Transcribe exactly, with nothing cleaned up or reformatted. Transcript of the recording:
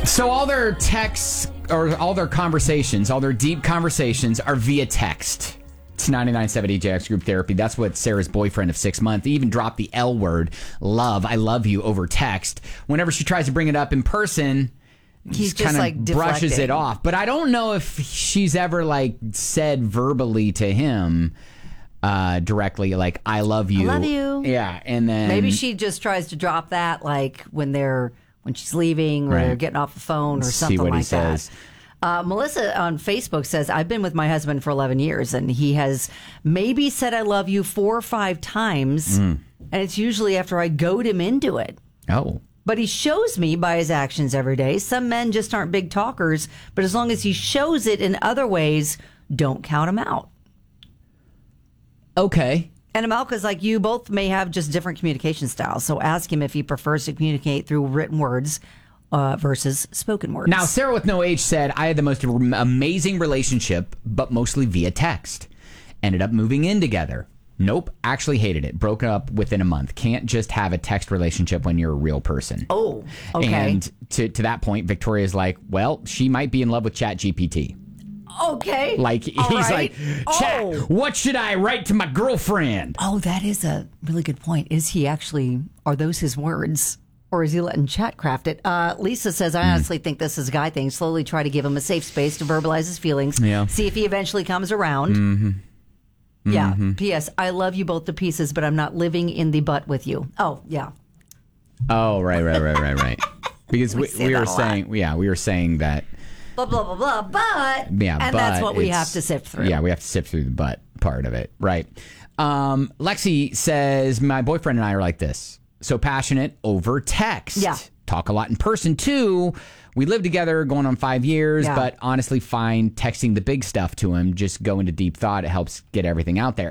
So all their texts or all their conversations, all their deep conversations are via text. It's ninety-nine point seven E J X Group Therapy. That's what Sarah's boyfriend of six months even dropped the L word, love, I love you, over text. Whenever she tries to bring it up in person, he's just kind of like brushes deflecting. it off. But I don't know if she's ever like said verbally to him uh, directly, like, I love you. I love you. Yeah. And then Maybe she just tries to drop that like when they're when she's leaving or Right. they're getting off the phone or See something what he like that. says. Uh, Melissa on Facebook says, I've been with my husband for eleven years and he has maybe said I love you four or five times. Mm. And it's usually after I goad him into it. Oh. But he shows me by his actions every day. Some men just aren't big talkers, but as long as he shows it in other ways, don't count him out. Okay. And Amalka's like, you both may have just different communication styles. So ask him if he prefers to communicate through written words uh, versus spoken words. Now, Sarah with no age said, I had the most amazing relationship, but mostly via text. Ended up moving in together. Nope, actually hated it. Broke up within a month. Can't just have a text relationship when you're a real person. Oh, okay. And to, to that point, Victoria's like, well, she might be in love with ChatGPT. Okay. Like, he's All right. like, Chat, Oh. what should I write to my girlfriend? Oh, that is a really good point. Is he actually, are those his words? Or is he letting chat craft it? Uh, Lisa says, I honestly think this is a guy thing. Slowly try to give him a safe space to verbalize his feelings. Yeah. See if he eventually comes around. Mm-hmm. Yeah. Mm-hmm. P S. I love you both to pieces, but I'm not living in the butt with you. Oh, yeah. Oh, right, right, right, right, right. Because We we, say we that were a lot. saying, yeah, we were saying that. Blah, blah, blah, blah, but. Yeah, and but that's what we it's- have to sift through. Yeah, we have to sift through the butt part of it, right? Um, Lexi says, my boyfriend and I are like this. So passionate over text. Yeah. Talk a lot in person, too. We live together going on five years, Yeah. but honestly find texting the big stuff to him, just go into deep thought. It helps get everything out there.